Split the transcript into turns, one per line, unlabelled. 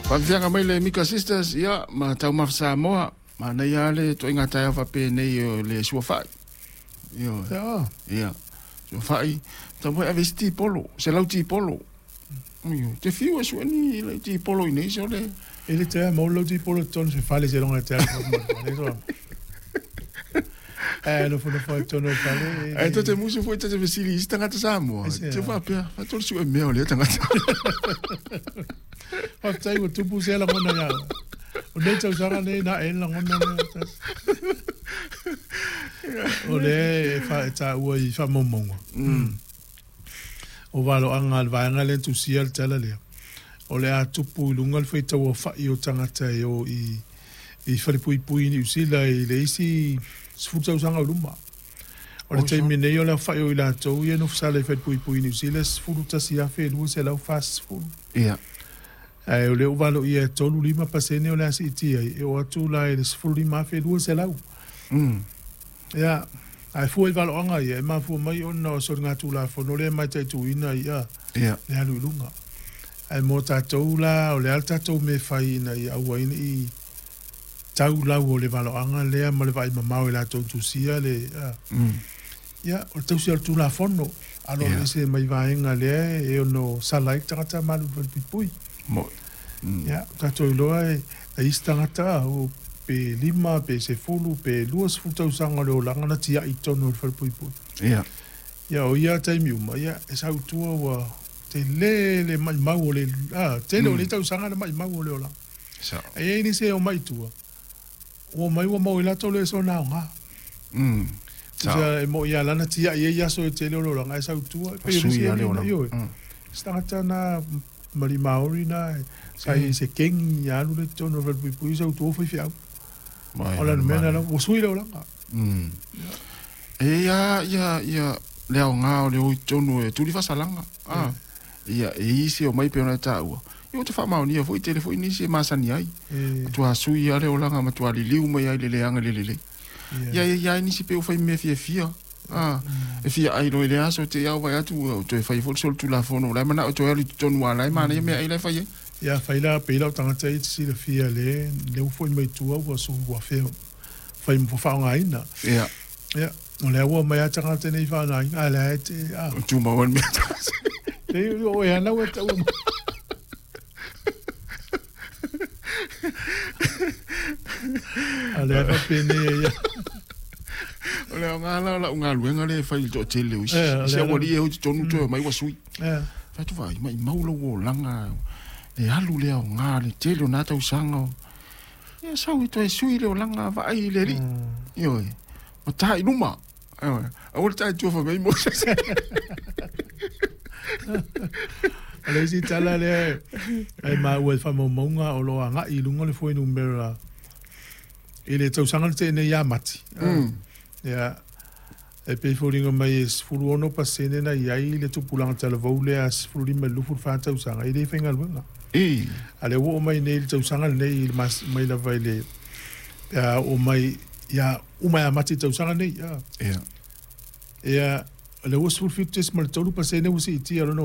Whawhianga mai le Mika Sisters, ia, ma tau mawhasa moa, ma nei ale, to inga tai awha pe nei o le suawhai. Ia, suawhai, tau mai awe ti polo, se lau ti polo. Te whiu e suani, le ti polo i nei, so le.
Ele te mau lau ti polo ton se whale se longa te ale. No fono foi tono pale.
Ai to te musu foi te vesili i tangata Samoa. Te wha pia, fa tolu su e mea le tangata.
Fa tai o tupu se la ngona ya. O le tau sanga ne na en la ngona. O le fa ta ua i fa momongo. O valo anga al vaanga le tu sial tala le. O le a tupu lungal foi tau o fa i o tangata o i wharipui pui ni usila i le isi sfuta usanga uluma. O le taimi nei o la whai o i la tau i anu fsala i wharipui pui ni usila sfuta si afe lua se lau fast food.
Ia.
O le uvalo i e tolu lima pasene o le asi itia e o atu la e le sfuru lima afe lua se lau. Ia. Ai fua i valo anga i e ma fua mai o na o sori ngatu la fono le mai tai tu ina i a.
Ia.
Le alu ilunga. Ai mo tatou la o le al tatou me fai ina i aua ina i tau lau o le valo anga lea ma le vai mamau i la tau tusia le ia o tau si al tu la fono alo le se mai vaenga lea e ono salaik tangata malu pipui
moi
ia tatou iloa e istangata o pe lima pe se fulu pe luas futau sanga le o langa na tia i tono le pipui ia o ia taimi uma ia e sau tua wa te le mai mau o le te le o le tau sanga le mai mau o le o la e ni se o mai tua o mai o mau ilato le so na nga e mo ia lana tia ia so te le lo nga sa tu pe
sui ale ona
sta na mari maori na sai se king ya lu le tono ver pu so tu foi fiau ola mena la o sui le nga
ia le nga o le o tono e tu li fa salanga ia e isi o mai pe ona tau eu te wha maoni foi telefoni ni se masani ai tu asui ale o langa ma tu ali liu mai ai le anga le ia ni se pe o fai me fia e fia ai no ile aso te au vai atu tu fai fol sol tu la fono la mana tu ali tonu ala mana me ai le fai
ia fai la pe la tanga tai si le fia le o foi mai tu o so wa fe fai mo fa nga ina ia o le o mai ata tanga nei fa na ala te
tu ma wan me
te o ia na o te ale a pene ia
ole ngala unga luenga le fai to tele usi se wali e o tonu to mai wasui fa tu vai mai maulo o langa e alu le o ngale tele na tau sanga ia sau to e sui le o langa vai le ri yo o tai numa o tai tu fa mai mo
ale si tala le ai ma o fa mo monga o lo anga i lunga le foi numero ele tau sanga te ne ya mati ya e pe foringa mai es fulu ono pasene na yai le tu pulang tala vole as fulu me lu fulu fa tau sanga ele fenga lunga ale wo mai ne tau sanga ne mas mai la vai le ya o mai ya o mai mati tau sanga ne ya le wo fulu fites mal tolu pasene wo si ti